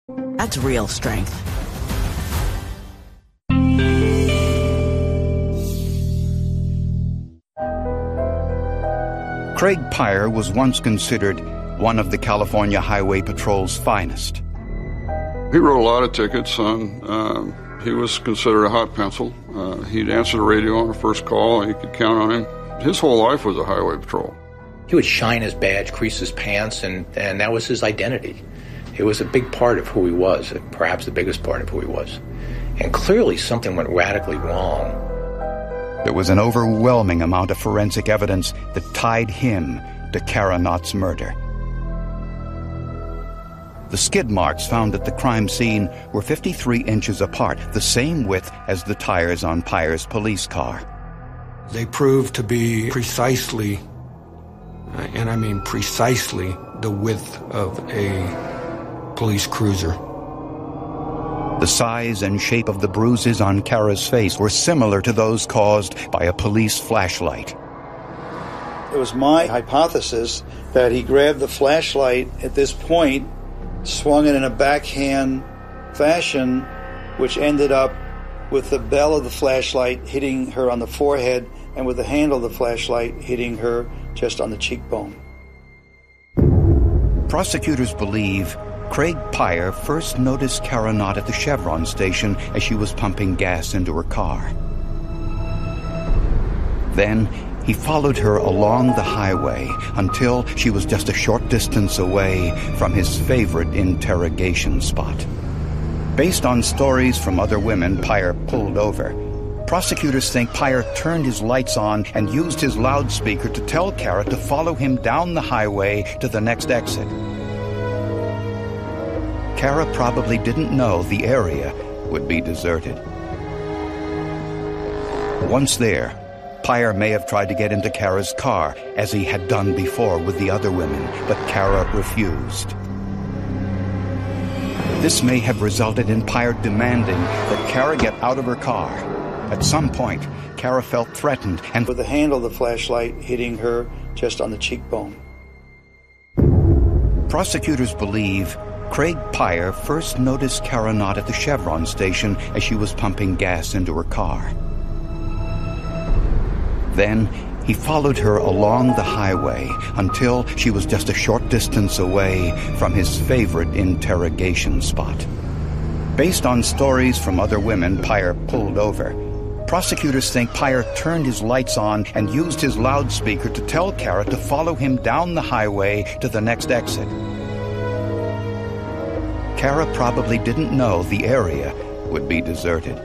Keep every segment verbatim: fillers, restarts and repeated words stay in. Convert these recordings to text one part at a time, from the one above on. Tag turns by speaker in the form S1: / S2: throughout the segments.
S1: That's real strength.
S2: Craig Pyer was once considered one of the California Highway Patrol's finest.
S3: He wrote a lot of tickets. On, uh, he was considered a hot pencil. Uh, he'd answer the radio on the first call. You could count on him. His whole life was a highway patrol.
S4: He would shine his badge, crease his pants, and, and that was his identity. It was a big part of who he was, perhaps the biggest part of who he was. And clearly something went radically wrong.
S2: There was an overwhelming amount of forensic evidence that tied him to Kara Knott's murder. The skid marks found at the crime scene were fifty-three inches apart, the same width as the tires on Pyer's police car.
S5: They proved to be precisely, and I mean precisely, the width of a police cruiser.
S2: The size and shape of the bruises on Kara's face were similar to those caused by a police flashlight.
S6: It was my hypothesis that he grabbed the flashlight at this point, swung it in a backhand fashion, which ended up with the bell of the flashlight hitting her on the forehead and with the handle of the flashlight hitting her just on the cheekbone.
S2: Prosecutors believe Craig Pyer first noticed Kara Knott at the Chevron station as she was pumping gas into her car. Then he followed her along the highway until she was just a short distance away from his favorite interrogation spot. Based on stories from other women Pyer pulled over, prosecutors think Pyer turned his lights on and used his loudspeaker to tell Kara to follow him down the highway to the next exit. Kara probably didn't know the area would be deserted. Once there, Pyer may have tried to get into Kara's car, as he had done before with the other women, but Kara refused. This may have resulted in Pyer demanding that Kara get out of her car. At some point, Kara felt threatened and
S6: with the handle of the flashlight hitting her just on the cheekbone.
S2: Prosecutors believe Craig Pyer first noticed Kara Knott at the Chevron station as she was pumping gas into her car. Then he followed her along the highway until she was just a short distance away from his favorite interrogation spot. Based on stories from other women Pyer pulled over, prosecutors think Pyer turned his lights on and used his loudspeaker to tell Kara to follow him down the highway to the next exit. Kara probably didn't know the area would be deserted.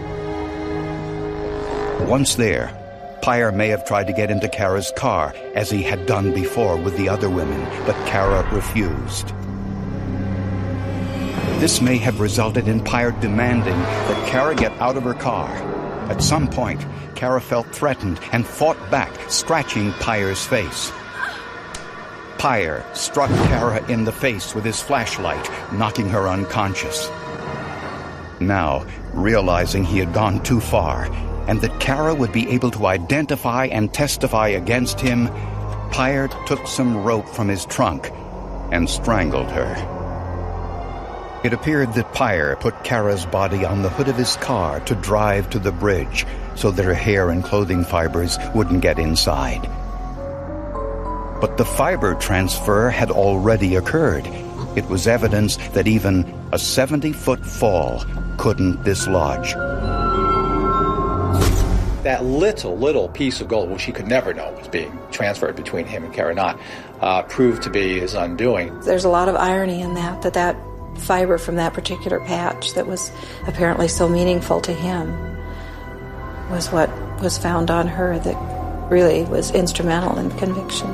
S2: Once there, Pyer may have tried to get into Kara's car, as he had done before with the other women, but Kara refused. This may have resulted in Pyer demanding that Kara get out of her car. At some point, Kara felt threatened and fought back, scratching Pyer's face. Pyer struck Kara in the face with his flashlight, knocking her unconscious. Now, realizing he had gone too far, and that Kara would be able to identify and testify against him, Pyer took some rope from his trunk and strangled her. It appeared that Pyer put Kara's body on the hood of his car to drive to the bridge so that her hair and clothing fibers wouldn't get inside. But the fiber transfer had already occurred. It was evidence that even a seventy-foot fall couldn't dislodge.
S4: That little, little piece of gold, which he could never know was being transferred between him and Kara Knott, uh, proved to be his undoing.
S7: There's a lot of irony in that, that that fiber from that particular patch that was apparently so meaningful to him was what was found on her that really was instrumental in conviction.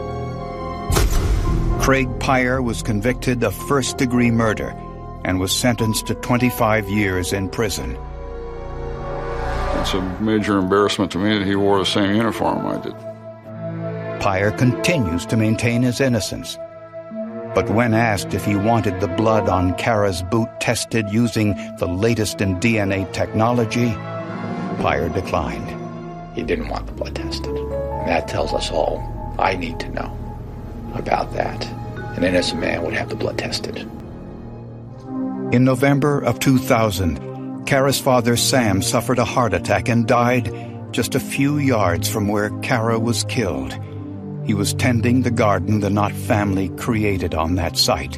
S2: Craig Pyer was convicted of first-degree murder and was sentenced to twenty-five years in prison.
S3: It's a major embarrassment to me that he wore the same uniform I did.
S2: Pyer continues to maintain his innocence. But when asked if he wanted the blood on Kara's boot tested using the latest in D N A technology, Pyer declined.
S4: He didn't want the blood tested. And that tells us all I need to know about that. An innocent man would have the blood tested.
S2: In November of two thousand, Kara's father Sam suffered a heart attack and died just a few yards from where Kara was killed. He was tending the garden the Knott family created on that site.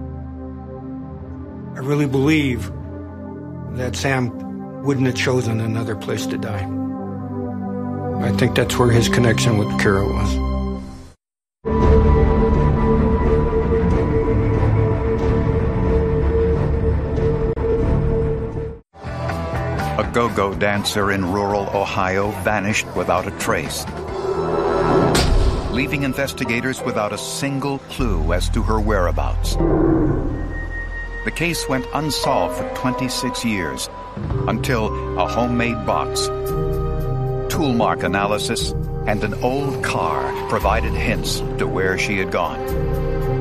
S5: I really believe that Sam wouldn't have chosen another place to die. I think that's where his connection with Kara was.
S2: A go-go dancer in rural Ohio vanished without a trace, leaving investigators without a single clue as to her whereabouts. The case went unsolved for twenty-six years, until a homemade box, tool mark analysis, and an old car provided hints to where she had gone.